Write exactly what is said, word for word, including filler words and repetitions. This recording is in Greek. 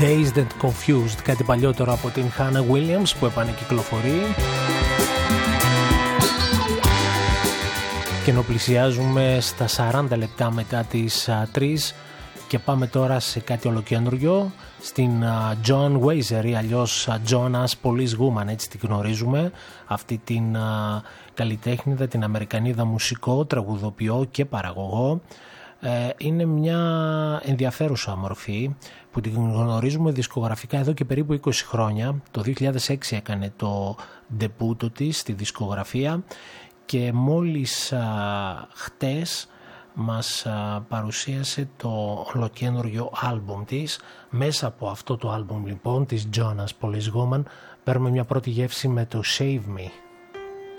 Dazed and Confused, κάτι παλιότερο από την Hannah Williams που επανεκυκλοφορεί. Και ενώ πλησιάζουμε στα σαράντα λεπτά μετά τις τρεις και πάμε τώρα σε κάτι ολοκέντριο, στην uh, John Weiser ή αλλιώς uh, Jonas Police Woman, έτσι την γνωρίζουμε, αυτή την uh, καλλιτέχνηδα, την Αμερικανίδα μουσικό, τραγουδοποιό και παραγωγό. Ε, είναι μια ενδιαφέρουσα μορφή που την γνωρίζουμε δισκογραφικά εδώ και περίπου είκοσι χρόνια. Το δύο χιλιάδες έξι έκανε το ντεμπούτο της στη δισκογραφία και μόλις α, χτες μας α, παρουσίασε το ολοκαίνουργιο άλμπουμ της. Μέσα από αυτό το άλμπουμ λοιπόν της Jonas Police Woman παίρνουμε μια πρώτη γεύση με το Save Me.